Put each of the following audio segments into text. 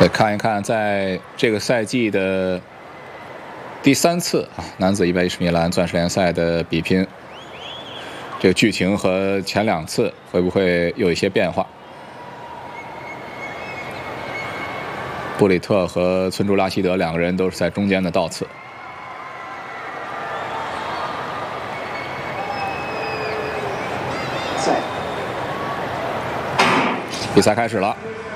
再看一看，在这个赛季的第3次男子110米栏钻石联赛的比拼，这个剧情和前2次会不会有一些变化？布里特和村竹拉希德2个人都是在中间的倒刺。比赛开始了。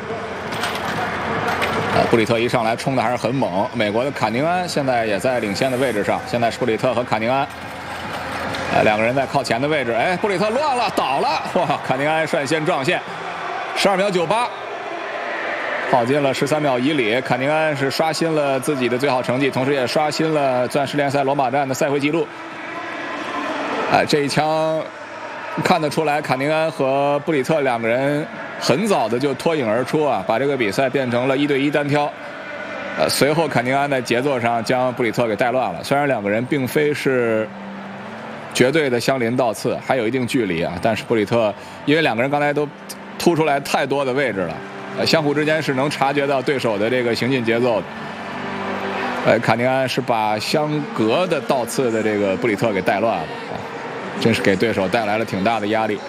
布里特一上来冲的还是很猛，美国的卡宁安现在也在领先的位置上，现在是布里特和卡宁安，2个人在靠前的位置。哎，布里特乱了，倒了，哇！卡宁安率先撞线，12秒98，跑进了13秒以里。卡宁安是刷新了自己的最好成绩，同时也刷新了钻石联赛罗马站的赛会纪录。这一枪看得出来，卡宁安和布里特2个人很早的就脱颖而出把这个比赛变成了1对1单挑。随后卡宁安在节奏上将布里特给带乱了。虽然2个人并非是绝对的相邻倒刺，还有一定距离但是布里特因为2个人刚才都突出来太多的位置了，相互之间是能察觉到对手的这个行进节奏的。卡宁安是把相隔的倒刺的这个布里特给带乱了真是给对手带来了挺大的压力。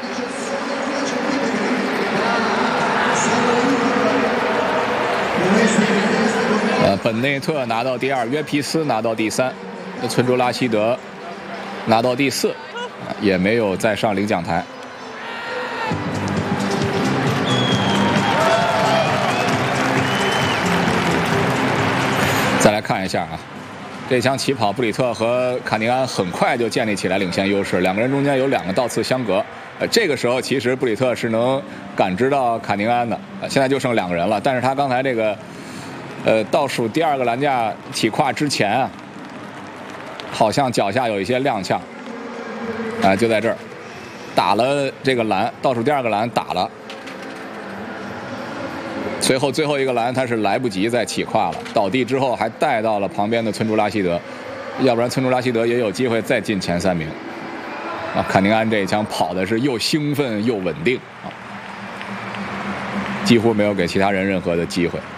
本内特拿到第2，约皮斯拿到第3，村竹拉希德拿到第4，也没有再上领奖台。再来看一下这枪起跑，布里特和卡宁安很快就建立起来领先优势，2个人中间有2个倒刺相隔。这个时候其实布里特是能感知到卡宁安的，现在就剩2个人了，但是他刚才这个倒数第2个栏架起跨之前好像脚下有一些踉跄就在这儿打了这个栏，倒数第2个栏打了，随后最后一个栏他是来不及再起跨了，倒地之后还带到了旁边的村竹拉希德，要不然村竹拉希德也有机会再进前3名。卡宁安这一枪跑的是又兴奋又稳定几乎没有给其他人任何的机会。